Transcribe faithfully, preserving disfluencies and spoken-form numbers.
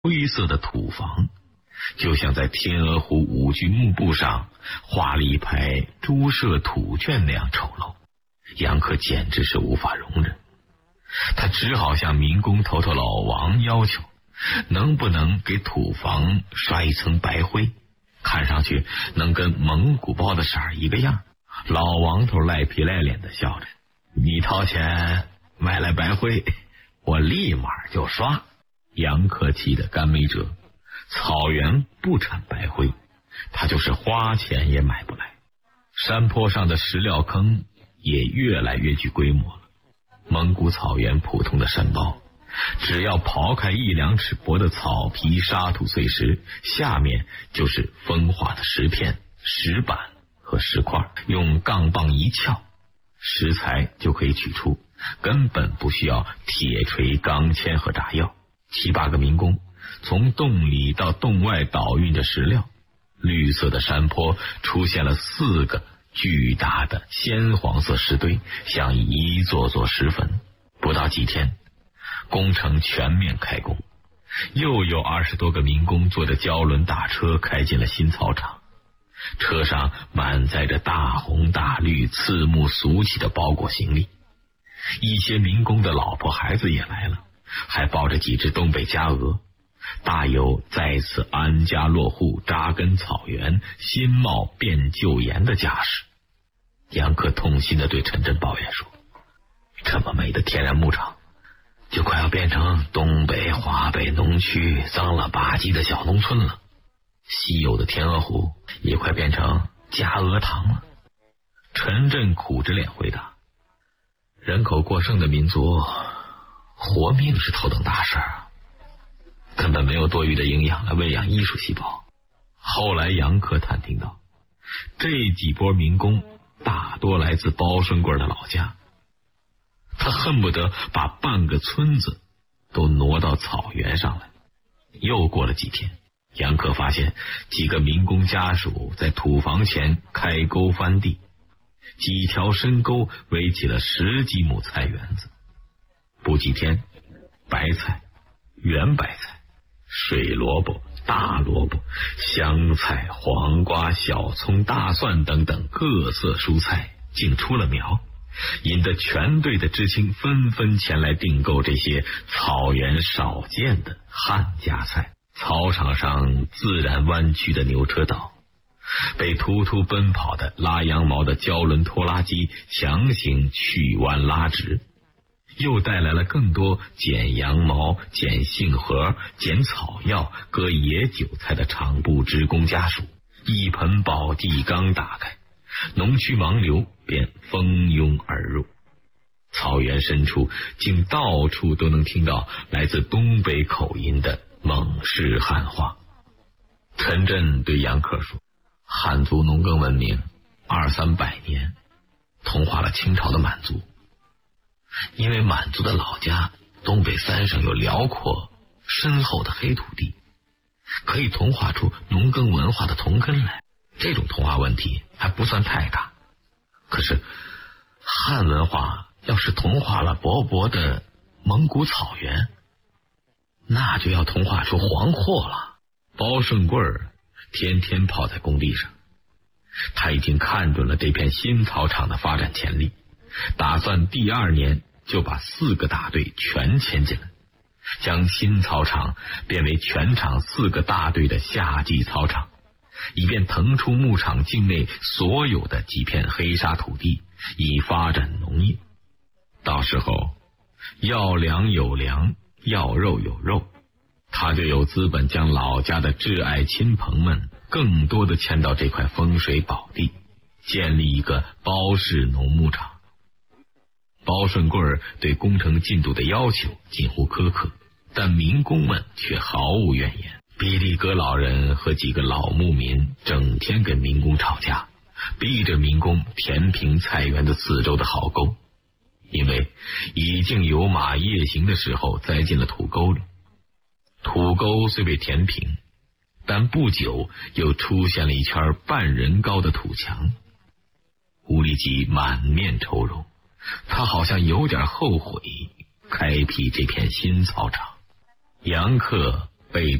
灰色的土房，就像在天鹅湖五句幕布上画了一排朱麝土卷那样丑陋。杨克简直是无法容忍，他只好向民工头头老王要求，能不能给土房刷一层白灰，看上去能跟蒙古包的色儿一个样。老王头赖皮赖脸的笑着，你掏钱买来白灰，我立马就刷。杨克气得干没辙，草原不产白灰，他就是花钱也买不来。山坡上的石料坑也越来越具规模了。蒙古草原普通的山包，只要刨开一两尺薄的草皮沙土碎石，下面就是风化的石片、石板和石块，用钢棒一撬，石材就可以取出，根本不需要铁锤、钢钎和炸药。七八个民工从洞里到洞外倒运着石料，绿色的山坡出现了四个巨大的鲜黄色石堆，像一座座石坟。不到几天，工程全面开工，又有二十多个民工坐着胶轮大车开进了新草场，车上满载着大红大绿、刺目俗气的包裹行李。一些民工的老婆孩子也来了，还抱着几只东北家鹅，大有再次安家落户、扎根草原、新貌变旧颜的架势。杨克痛心地对陈震抱怨说，这么美的天然牧场就快要变成东北华北农区脏了吧唧的小农村了，稀有的天鹅湖也快变成加鹅塘了。陈震苦着脸回答，人口过剩的民族活命是头等大事，根本没有多余的营养来喂养艺术细胞。后来杨克探听到，这几波民工大多来自包顺贵的老家，他恨不得把半个村子都挪到草原上来。又过了几天，杨克发现几个民工家属在土房前开沟翻地，几条深沟围起了十几亩菜园子。不几天，白菜、圆白菜、水萝卜、大萝卜、香菜、黄瓜、小葱、大蒜等等各色蔬菜竟出了苗，引得全队的知青纷纷前来订购这些草原少见的汉家菜。操场上自然弯曲的牛车道，被突突奔跑的拉羊毛的胶轮拖拉机强行曲弯拉直，又带来了更多剪羊毛、剪杏核、剪草药、割野韭菜的厂部职工家属。一盆宝地刚打开，农区盲流便蜂拥而入。草原深处竟到处都能听到来自东北口音的蒙氏汉话。陈震对杨克说，汉族农耕文明二三百年同化了清朝的满族，因为满族的老家东北三省有辽阔深厚的黑土地，可以同化出农耕文化的同根来，这种同化问题还不算太大。可是汉文化要是同化了薄薄的蒙古草原，那就要同化出黄祸了。包顺贵天天泡在工地上，他已经看准了这片新草场的发展潜力，打算第二年就把四个大队全迁进来，将新草场变为全场四个大队的夏季操场，以便腾出牧场境内所有的几片黑沙土地，以发展农业。到时候要粮有粮，要肉有肉，他就有资本将老家的挚爱亲朋们更多的迁到这块风水宝地，建立一个包氏农牧场。包顺贵对工程进度的要求近乎苛刻，但民工们却毫无怨言。比利格老人和几个老牧民整天跟民工吵架，逼着民工填平菜园的四周的壕沟，因为已经有马夜行的时候栽进了土沟里。土沟虽被填平，但不久又出现了一圈半人高的土墙。吴立基满面愁容，他好像有点后悔开辟这片新草场。杨克被